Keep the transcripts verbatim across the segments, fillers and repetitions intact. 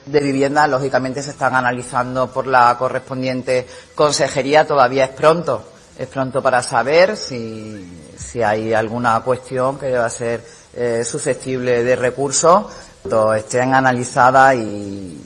de vivienda, lógicamente se están analizando por la correspondiente consejería. Todavía es pronto, es pronto para saber si, si hay alguna cuestión que deba ser eh, susceptible de recurso. Cuando estén analizadas y,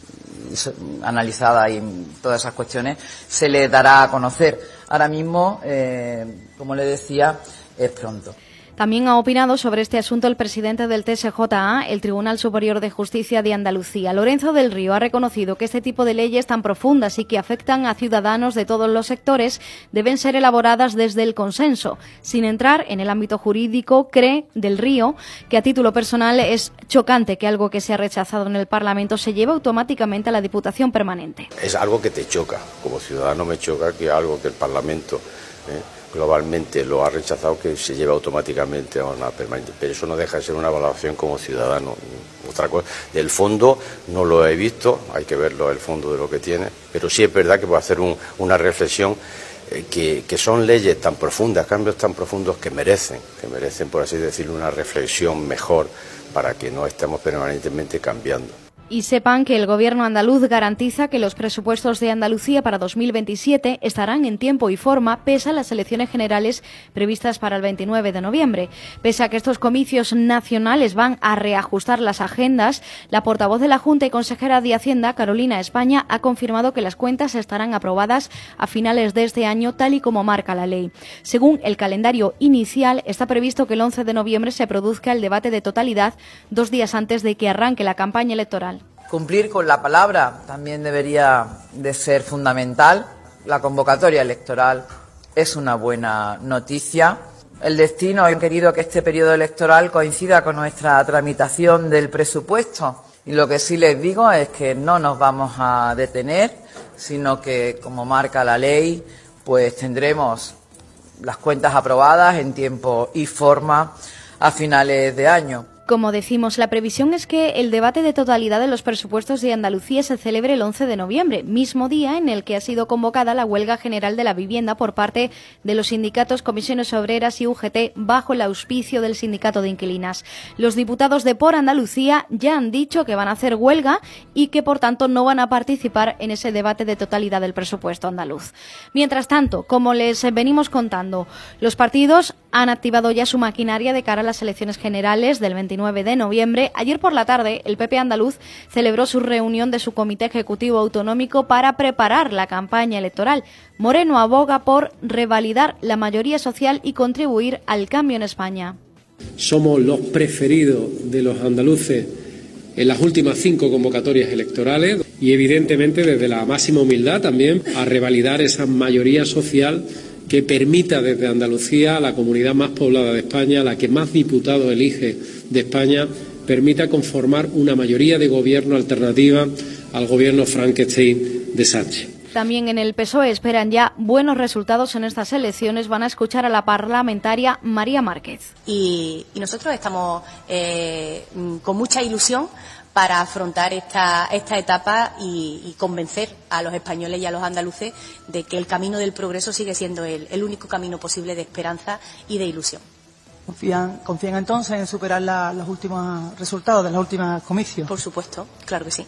y analizadas y todas esas cuestiones se les dará a conocer. Ahora mismo, eh, como le decía, es pronto. También ha opinado sobre este asunto el presidente del T S J A, el Tribunal Superior de Justicia de Andalucía. Lorenzo del Río ha reconocido que este tipo de leyes tan profundas y que afectan a ciudadanos de todos los sectores deben ser elaboradas desde el consenso. Sin entrar en el ámbito jurídico, cree del Río que a título personal es chocante que algo que se ha rechazado en el Parlamento se lleve automáticamente a la Diputación Permanente. Es algo que te choca. Como ciudadano me choca que algo que el Parlamento eh, globalmente lo ha rechazado, que se lleva automáticamente a una permanente, pero eso no deja de ser una valoración como ciudadano. Otra cosa, del fondo no lo he visto, hay que verlo el fondo de lo que tiene, pero sí es verdad que puedo hacer un, una reflexión eh, que, que son leyes tan profundas, cambios tan profundos que merecen, que merecen, por así decirlo, una reflexión mejor para que no estemos permanentemente cambiando. Y sepan que el Gobierno andaluz garantiza que los presupuestos de Andalucía para dos mil veintisiete estarán en tiempo y forma pese a las elecciones generales previstas para el veintinueve de noviembre. Pese a que estos comicios nacionales van a reajustar las agendas, la portavoz de la Junta y consejera de Hacienda, Carolina España, ha confirmado que las cuentas estarán aprobadas a finales de este año, tal y como marca la ley. Según el calendario inicial, está previsto que el once de noviembre se produzca el debate de totalidad, dos días antes de que arranque la campaña electoral. Cumplir con la palabra también debería de ser fundamental. La convocatoria electoral es una buena noticia. El destino ha querido que este periodo electoral coincida con nuestra tramitación del presupuesto. Y lo que sí les digo es que no nos vamos a detener, sino que, como marca la ley, pues tendremos las cuentas aprobadas en tiempo y forma a finales de año. Como decimos, la previsión es que el debate de totalidad de los presupuestos de Andalucía se celebre el once de noviembre, mismo día en el que ha sido convocada la huelga general de la vivienda por parte de los sindicatos Comisiones Obreras y U G T bajo el auspicio del Sindicato de Inquilinas. Los diputados de Por Andalucía ya han dicho que van a hacer huelga y que, por tanto, no van a participar en ese debate de totalidad del presupuesto andaluz. Mientras tanto, como les venimos contando, los partidos han activado ya su maquinaria de cara a las elecciones generales del veintinueve de noviembre. Ayer por la tarde, el P P andaluz celebró su reunión de su Comité Ejecutivo Autonómico para preparar la campaña electoral. Moreno aboga por revalidar la mayoría social y contribuir al cambio en España. Somos los preferidos de los andaluces en las últimas cinco convocatorias electorales y, evidentemente, desde la máxima humildad también a revalidar esa mayoría social que permita desde Andalucía, la comunidad más poblada de España, la que más diputados elige de España, permita conformar una mayoría de gobierno alternativa al gobierno Frankenstein de Sánchez. También en el P S O E esperan ya buenos resultados en estas elecciones. Van a escuchar a la parlamentaria María Márquez. Y, y nosotros estamos eh, con mucha ilusión para afrontar esta, esta etapa y, y convencer a los españoles y a los andaluces de que el camino del progreso sigue siendo el, el único camino posible de esperanza y de ilusión. ¿Confían, confían entonces en superar la, los últimos resultados de los últimos comicios? Por supuesto, claro que sí.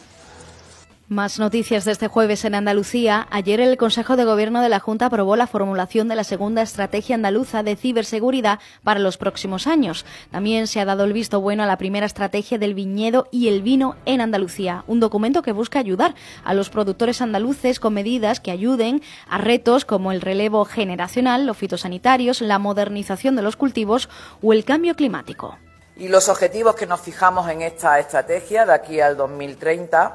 Más noticias de este jueves en Andalucía. Ayer el Consejo de Gobierno de la Junta aprobó la formulación de la segunda estrategia andaluza de ciberseguridad para los próximos años. También se ha dado el visto bueno a la primera estrategia del viñedo y el vino en Andalucía, un documento que busca ayudar a los productores andaluces con medidas que ayuden a retos como el relevo generacional, los fitosanitarios, la modernización de los cultivos o el cambio climático. Y los objetivos que nos fijamos en esta estrategia de aquí al dos mil treinta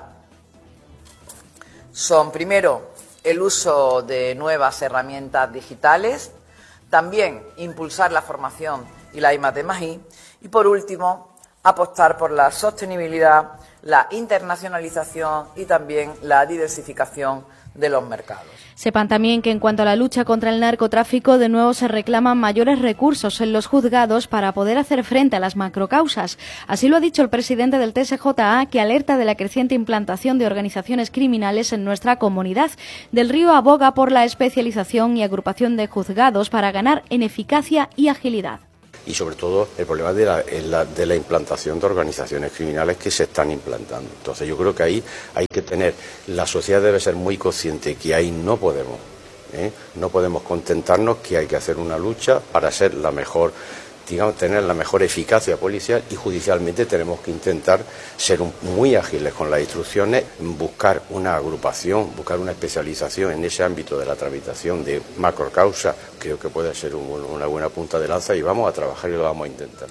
son, primero, el uso de nuevas herramientas digitales, también impulsar la formación y la I más D más I, y por último, apostar por la sostenibilidad, la internacionalización y también la diversificación de los mercados. Sepan también que en cuanto a la lucha contra el narcotráfico, de nuevo se reclaman mayores recursos en los juzgados para poder hacer frente a las macrocausas. Así lo ha dicho el presidente del T S J A, que alerta de la creciente implantación de organizaciones criminales en nuestra comunidad. Del Río aboga por la especialización y agrupación de juzgados para ganar en eficacia y agilidad. y sobre todo el problema de la, la, de la implantación de organizaciones criminales que se están implantando. Entonces yo creo que ahí hay que tener, la sociedad debe ser muy consciente que ahí no podemos, ¿eh? no podemos contentarnos, que hay que hacer una lucha para ser la mejor, digamos, tener la mejor eficacia policial, y judicialmente tenemos que intentar ser un, muy ágiles con las instrucciones, buscar una agrupación, buscar una especialización en ese ámbito de la tramitación de macrocausa. Creo que puede ser un, una buena punta de lanza, y vamos a trabajar y lo vamos a intentar.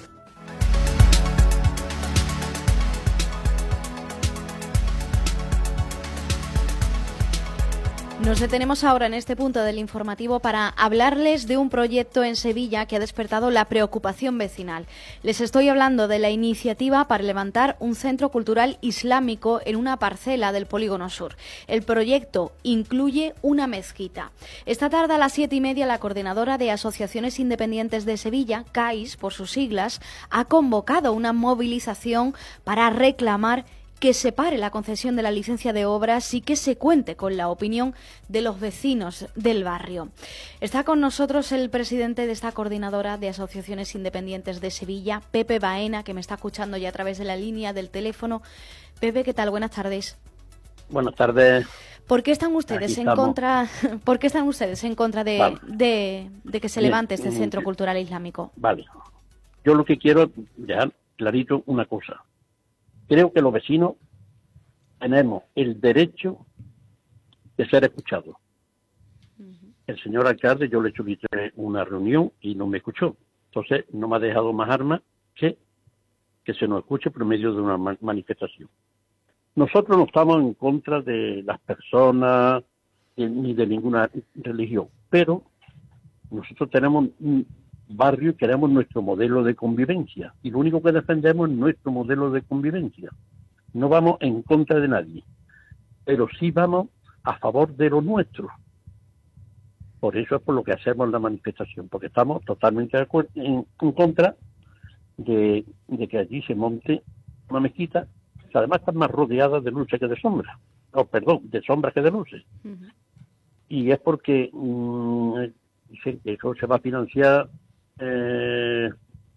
Nos detenemos ahora en este punto del informativo para hablarles de un proyecto en Sevilla que ha despertado la preocupación vecinal. Les estoy hablando de la iniciativa para levantar un centro cultural islámico en una parcela del Polígono Sur. El proyecto incluye una mezquita. Esta tarde a las siete y media la coordinadora de Asociaciones Independientes de Sevilla, C A I S por sus siglas, ha convocado una movilización para reclamar que se pare la concesión de la licencia de obras y que se cuente con la opinión de los vecinos del barrio. Está con nosotros el presidente de esta coordinadora de Asociaciones Independientes de Sevilla, Pepe Baena, que me está escuchando ya a través de la línea del teléfono. Pepe, ¿qué tal? Buenas tardes. Buenas tardes. ¿Por qué están ustedes en contra? ¿Por qué están ustedes en contra de, vale. de, de que se Bien. levante este centro cultural islámico? Vale. Yo lo que quiero dejar clarito una cosa. Creo que los vecinos tenemos el derecho de ser escuchados. Uh-huh. El señor alcalde, yo le solicité una reunión y no me escuchó. Entonces, no me ha dejado más armas que que se nos escuche por medio de una ma- manifestación. Nosotros no estamos en contra de las personas ni de ninguna religión, pero nosotros tenemos un barrio y queremos nuestro modelo de convivencia, y lo único que defendemos es nuestro modelo de convivencia. No vamos en contra de nadie, pero sí vamos a favor de lo nuestro. Por eso es por lo que hacemos la manifestación, porque estamos totalmente de acuerdo, en, en contra de, de que allí se monte una mezquita, que además está más rodeada de luces que de sombras, oh, perdón, de sombras que de luces. Uh-huh. Y es porque mmm, dicen que eso se va a financiar Eh,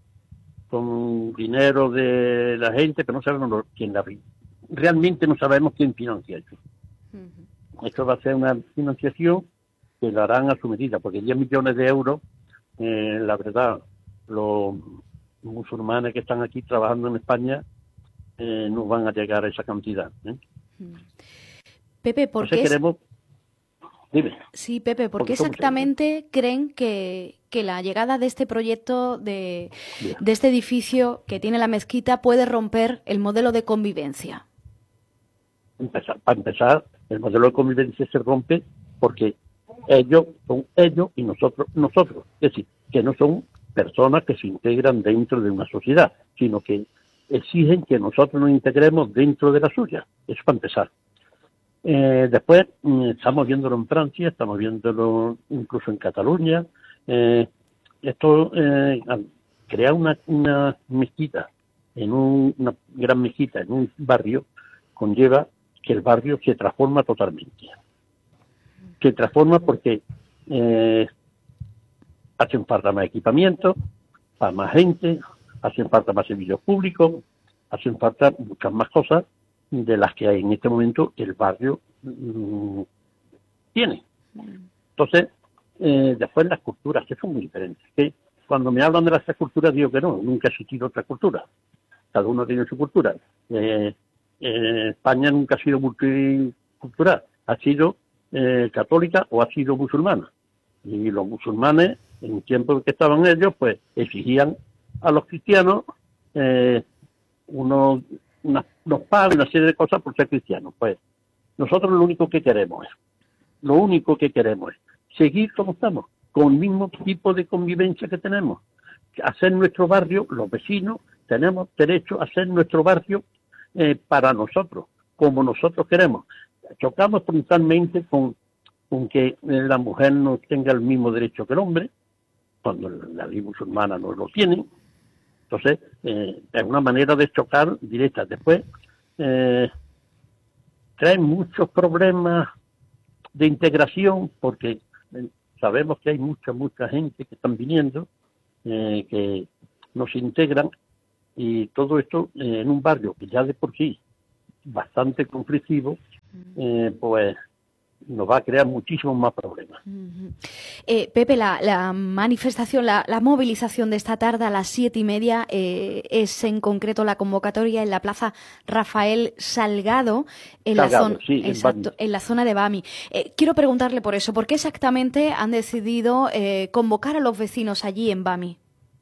con dinero de la gente, pero no sabemos quién la realmente no sabemos quién financia eso. Uh-huh. Esto va a ser una financiación que la harán a su medida, porque diez millones de euros, eh, la verdad, los musulmanes que están aquí trabajando en España eh, no van a llegar a esa cantidad. ¿eh? Uh-huh. Pepe, ¿por Entonces qué queremos... Dime. Sí, Pepe, ¿por qué exactamente creen que, que la llegada de este proyecto, de, de este edificio que tiene la mezquita, puede romper el modelo de convivencia? Empezar, para empezar, el modelo de convivencia se rompe porque ellos son ellos y nosotros nosotros. Es decir, que no son personas que se integran dentro de una sociedad, sino que exigen que nosotros nos integremos dentro de la suya. Eso para empezar. Eh, después mm, estamos viéndolo en Francia, estamos viéndolo incluso en Cataluña. Eh, esto eh, crear una, una mezquita en un, una gran mezquita en un barrio conlleva que el barrio se transforma totalmente. Se transforma porque eh, hacen falta más equipamiento, para más gente, hacen falta más servicios públicos, hacen falta muchas más cosas de las que hay en este momento el barrio mmm, tiene. Entonces, eh, después las culturas, que son muy diferentes. Que cuando me hablan de las tres culturas, digo que no, nunca ha existido otra cultura. Cada uno tiene su cultura. Eh, eh, España nunca ha sido multicultural, ha sido eh, católica o ha sido musulmana. Y los musulmanes, en el tiempo en que estaban ellos, pues exigían a los cristianos eh, unos Una, nos pagan una serie de cosas por ser cristianos. Pues nosotros lo único que queremos es, lo único que queremos es seguir como estamos, con el mismo tipo de convivencia que tenemos. Hacer nuestro barrio, los vecinos, tenemos derecho a hacer nuestro barrio eh, para nosotros, como nosotros queremos. Chocamos principalmente con, con que la mujer no tenga el mismo derecho que el hombre, cuando la ley musulmana no lo tiene. Entonces, eh, es una manera de chocar directa. Después, eh, traen muchos problemas de integración, porque eh, sabemos que hay mucha, mucha gente que están viniendo, eh, que nos integran, y todo esto eh, en un barrio que ya de por sí bastante conflictivo, eh, pues nos va a crear muchísimos más problemas. Uh-huh. eh, Pepe, la, la manifestación, la, la movilización de esta tarde a las siete y media eh, es en concreto la convocatoria en la Plaza Rafael Salgado, en, Salgado, la, zona, sí, exacto, en, en la zona de Bami. Eh, quiero preguntarle por eso, ¿por qué exactamente han decidido eh, convocar a los vecinos allí en Bami?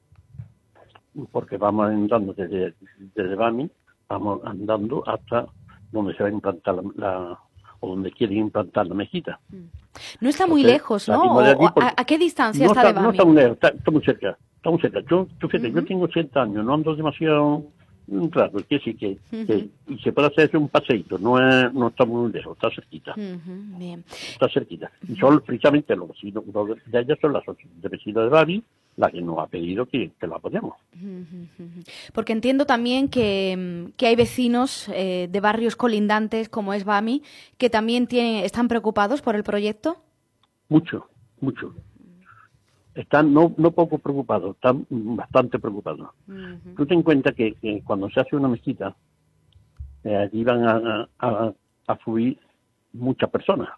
Porque vamos andando desde, desde Bami, vamos andando hasta donde se va a implantar la, la o donde quieren implantar la mezquita. No está muy Entonces, lejos, ¿no? ¿O, a, ¿A qué distancia no está, está de Bami? No está muy lejos, está, está muy cerca. Está muy cerca. Yo, tú fíjate, uh-huh. yo tengo ochenta años, no ando demasiado... Claro, es que sí que, uh-huh. que y se puede hacer un paseíto, no es, no está muy lejos, está cerquita. Uh-huh. Bien. Está cerquita. Y son precisamente los vecinos, los de ellas son las de vecinos de Bami, la que nos ha pedido que, que lo apoyemos. Porque entiendo también que, que hay vecinos eh, de barrios colindantes, como es Bami, que también tienen, están preocupados por el proyecto. Mucho, mucho. Están no, no poco preocupados, están bastante preocupados. Uh-huh. Tú ten en cuenta que, que cuando se hace una mezquita, eh, allí van a, a, a fluir muchas personas.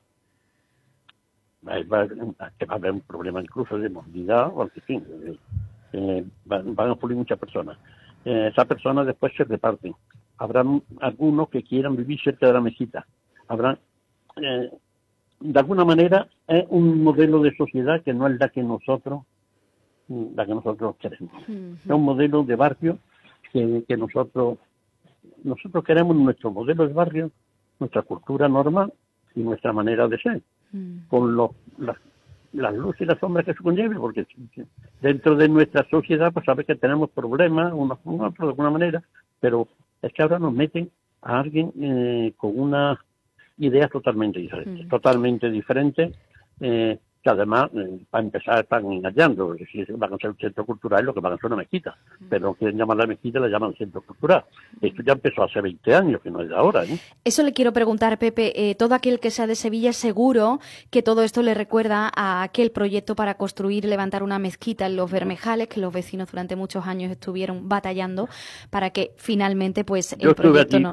Va, va, que va a haber un problema incluso de movilidad, o en fin, eh, eh, van, van a fluir muchas personas. Eh, esas personas después se reparten. Habrá algunos que quieran vivir cerca de la mezquita. Habrá, eh, de alguna manera, es un modelo de sociedad que no es la que nosotros, la que nosotros queremos. Uh-huh. Es un modelo de barrio que, que nosotros, nosotros queremos nuestro modelo de barrio, nuestra cultura normal y nuestra manera de ser. Con los, las, las luces y las sombras que se conlleve, porque dentro de nuestra sociedad pues sabes que tenemos problemas, unos con otros de alguna manera, pero es que ahora nos meten a alguien eh, con unas ideas totalmente diferentes, mm. totalmente diferentes, eh, que además, eh, para empezar, están engañando, es decir, van a ser un centro cultural, lo que van a ser una mezquita, mm. pero no quieren llamar la mezquita, la llaman centro cultural. Esto ya empezó hace veinte años, que no es de ahora, ¿eh? Eso le quiero preguntar, Pepe, eh, todo aquel que sea de Sevilla, seguro que todo esto le recuerda a aquel proyecto para construir y levantar una mezquita en Los Bermejales, que los vecinos durante muchos años estuvieron batallando para que finalmente, pues, el Yo proyecto aquí, no...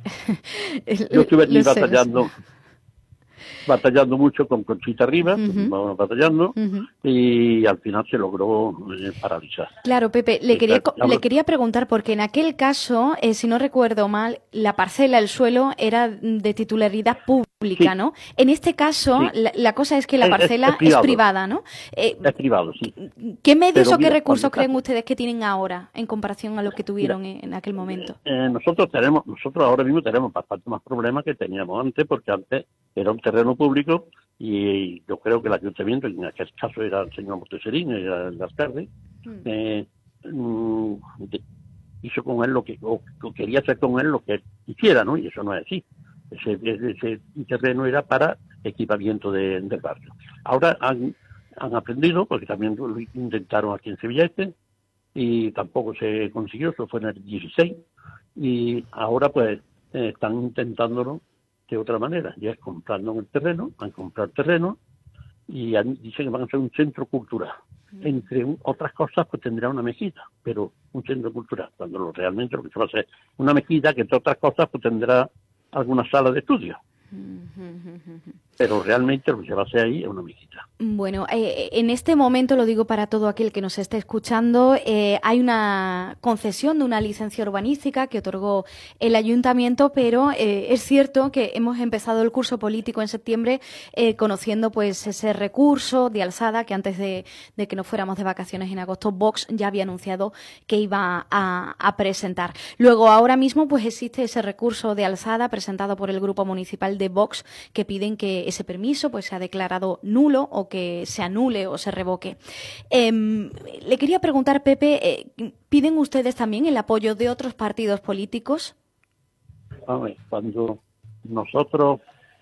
Yo estuve aquí batallando... batallando mucho con Conchita Rivas, uh-huh. batallando, uh-huh. y al final se logró eh, paralizar. Claro, Pepe, le quería, le quería preguntar, porque en aquel caso, eh, si no recuerdo mal, la parcela, el suelo, era de titularidad pública, sí. ¿no? En este caso, sí. la, la cosa es que la parcela es, es, es privada, ¿no? Eh, es privado, sí. ¿Qué medios Pero o qué mira, recursos creen está... ustedes que tienen ahora en comparación a lo que tuvieron mira, en, en aquel momento? Eh, nosotros tenemos, nosotros ahora mismo tenemos bastante más problemas que teníamos antes, porque antes era un terreno público y yo creo que el ayuntamiento, en aquel caso era el señor Monteserín, era el alcalde, mm. eh, mm, hizo con él lo que, o, o quería hacer con él lo que él quisiera, ¿no? Y eso no es así. Ese, ese terreno era para equipamiento de, del barrio. Ahora han, han aprendido, porque también lo intentaron aquí en Sevilla Este, y tampoco se consiguió, eso fue en el dieciséis, y ahora pues eh, están intentándolo de otra manera, ya es comprando el terreno, van a comprar terreno y han, dicen que van a ser un centro cultural. Mm. Entre un, otras cosas, pues tendrá una mezquita, pero un centro cultural, cuando lo, realmente lo que se va a hacer una mezquita que entre otras cosas pues tendrá alguna sala de estudio. Pero realmente lo que se va a hacer ahí es una mezquita. Bueno, eh, en este momento, lo digo para todo aquel que nos esté escuchando, eh, hay una concesión de una licencia urbanística que otorgó el ayuntamiento, pero eh, es cierto que hemos empezado el curso político en septiembre eh, conociendo pues ese recurso de alzada que antes de, de que nos fuéramos de vacaciones en agosto, Vox ya había anunciado que iba a, a presentar. Luego, ahora mismo, pues existe ese recurso de alzada presentado por el Grupo Municipal de Vox, que piden que ese permiso pues sea declarado nulo o que se anule o se revoque. Eh, le quería preguntar, Pepe, eh, ¿piden ustedes también el apoyo de otros partidos políticos? A ver, cuando nosotros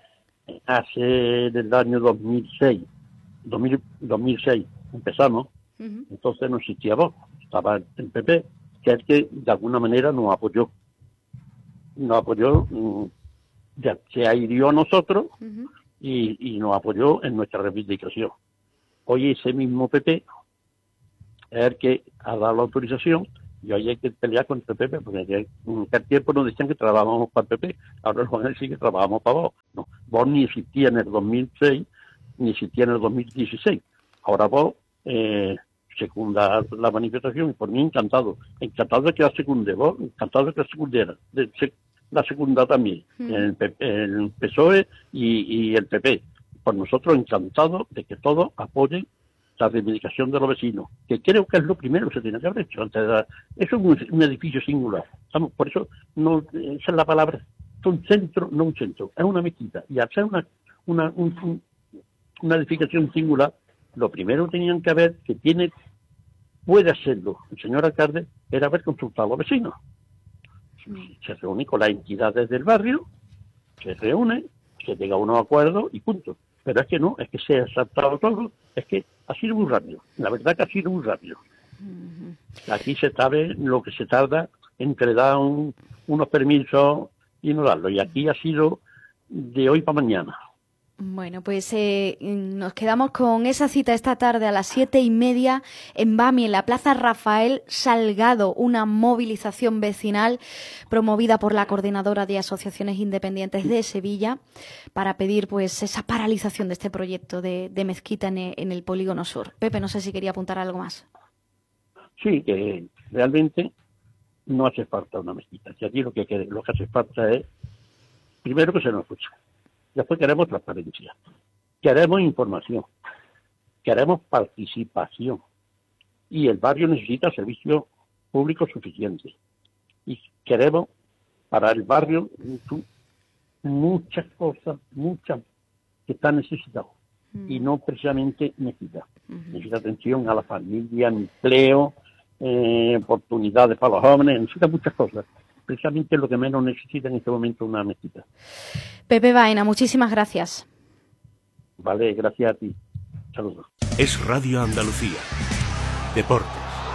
hace del año dos mil seis, dos mil seis empezamos, uh-huh. entonces no existía Vox, estaba el P P, que es que de alguna manera nos apoyó, nos apoyó ya se adhirió a nosotros uh-huh. y, y nos apoyó en nuestra reivindicación. Hoy ese mismo P P es el que ha dado la autorización y hoy hay que pelear contra el P P, porque en aquel tiempo nos decían que trabajábamos para el P P, ahora el Juan sí que trabajamos para vos. No, vos ni existía en el dos mil seis, ni existía en el dos mil dieciséis. Ahora vos eh, secunda la manifestación y por mí encantado, encantado de que la secunde, vos, encantado de que la secundiera, de sec, la segunda también, mm. el, P P, el P S O E y, y el P P. Por nosotros encantados de que todos apoyen la reivindicación de los vecinos, que creo que es lo primero que se tiene que haber hecho antes de dar. Eso es un, un edificio singular. Estamos, por eso, no, esa es la palabra, es un centro, no un centro, es una mezquita. Y al ser una, una, un, una edificación singular, lo primero que tenían que haber, que tiene, puede hacerlo el señor alcalde, era haber consultado a los vecinos. Se reúne con las entidades del barrio, se reúne, se llega a unos acuerdos y punto. Pero es que no, es que se ha saltado todo, es que ha sido muy rápido. La verdad que ha sido muy rápido. Uh-huh. Aquí se sabe lo que se tarda entre dar un, unos permisos y no darlo. Y aquí ha sido de hoy para mañana. Bueno, pues eh, nos quedamos con esa cita esta tarde a las siete y media en Bami, en la Plaza Rafael Salgado, una movilización vecinal promovida por la Coordinadora de Asociaciones Independientes de Sevilla para pedir pues esa paralización de este proyecto de, de mezquita en el, en el Polígono Sur. Pepe, no sé si quería apuntar algo más. Sí, que realmente no hace falta una mezquita. Y aquí lo que, lo que hace falta es, primero, que se nos escuche. Después queremos transparencia, queremos información, queremos participación y el barrio necesita servicios públicos suficientes y queremos para el barrio muchas cosas, muchas que están necesitadas mm. y no precisamente necesita. Mm-hmm. Necesita atención a la familia, empleo, eh, oportunidades para los jóvenes, necesita muchas cosas. Precisamente lo que menos necesita en este momento una mezquita. Pepe Baena, muchísimas gracias. Vale, gracias a ti. Saludos. Es Radio Andalucía. Deportes.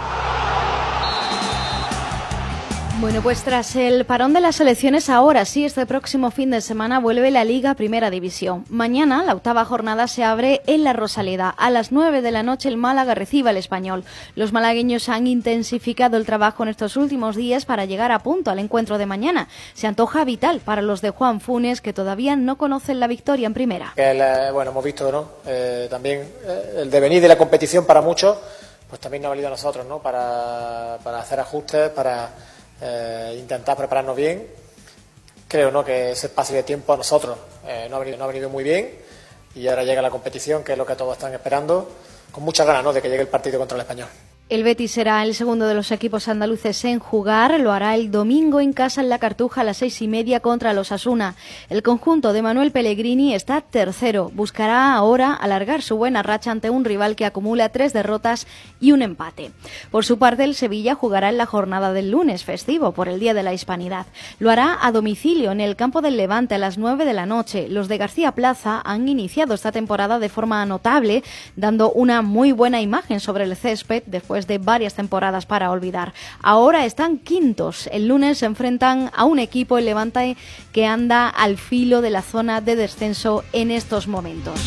Bueno, pues tras el parón de las elecciones, ahora sí, este próximo fin de semana vuelve la Liga Primera División. Mañana, la octava jornada se abre en La Rosaleda. A las nueve de la noche, el Málaga recibe al Español. Los malagueños han intensificado el trabajo en estos últimos días para llegar a punto al encuentro de mañana. Se antoja vital para los de Juan Funes, que todavía no conocen la victoria en primera. El, eh, bueno, hemos visto, ¿no? Eh, también eh, el devenir de la competición para muchos, pues también nos ha valido a nosotros, ¿no? Para, para hacer ajustes, para Eh, intentar prepararnos bien. Creo no que ese espacio de tiempo a nosotros eh, no, ha venido, no ha venido muy bien y ahora llega la competición, que es lo que todos están esperando, con muchas ganas, ¿no?, de que llegue el partido contra el Español. El Betis será el segundo de los equipos andaluces en jugar. Lo hará el domingo en casa en La Cartuja a las seis y media contra los Osasuna. El conjunto de Manuel Pellegrini está tercero. Buscará ahora alargar su buena racha ante un rival que acumula tres derrotas y un empate. Por su parte, el Sevilla jugará en la jornada del lunes festivo por el Día de la Hispanidad. Lo hará a domicilio en el campo del Levante a las nueve de la noche. Los de García Plaza han iniciado esta temporada de forma notable, dando una muy buena imagen sobre el césped después de varias temporadas para olvidar. Ahora están quintos. El lunes se enfrentan a un equipo, el Levante, que anda al filo de la zona de descenso en estos momentos.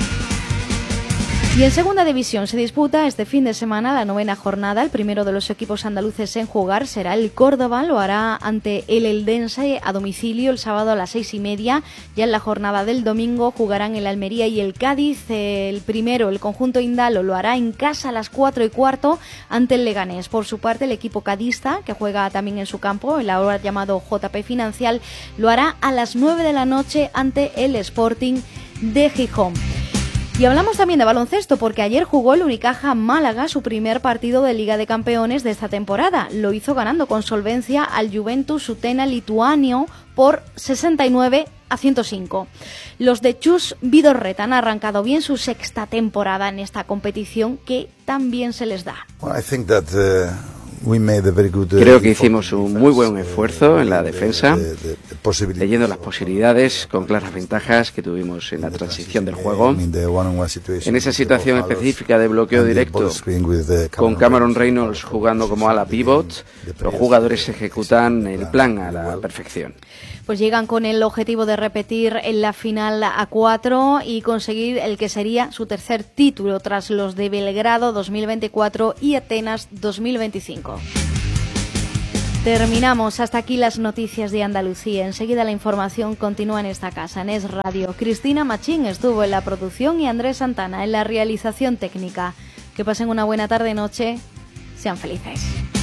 Y en segunda división se disputa este fin de semana la novena jornada. El primero de los equipos andaluces en jugar será el Córdoba. Lo hará ante el Eldense a domicilio el sábado a las seis y media. Ya en la jornada del domingo jugarán el Almería y el Cádiz. El primero, el conjunto indalo, lo hará en casa a las cuatro y cuarto ante el Leganés. Por su parte, el equipo cadista, que juega también en su campo, el ahora llamado J P Financial, lo hará a las nueve de la noche ante el Sporting de Gijón. Y hablamos también de baloncesto, porque ayer jugó el Unicaja Málaga su primer partido de Liga de Campeones de esta temporada. Lo hizo ganando con solvencia al Juventus Utena Lituanio por sesenta y nueve a ciento cinco. Los de Chus Vidorret han arrancado bien su sexta temporada en esta competición, que tan bien se les da. Well, I think that, uh... Creo que hicimos un muy buen esfuerzo en la defensa, leyendo las posibilidades con claras ventajas que tuvimos en la transición del juego. En esa situación específica de bloqueo directo, con Cameron Reynolds jugando como ala pivot, los jugadores ejecutan el plan a la perfección. Pues llegan con el objetivo de repetir en la final a cuatro y conseguir el que sería su tercer título tras los de Belgrado dos mil veinticuatro y Atenas dos mil veinticinco. Terminamos. Hasta aquí las noticias de Andalucía. Enseguida la información continúa en esta casa, en Es Radio. Cristina Machín estuvo en la producción y Andrés Santana en la realización técnica. Que pasen una buena tarde-noche. Sean felices.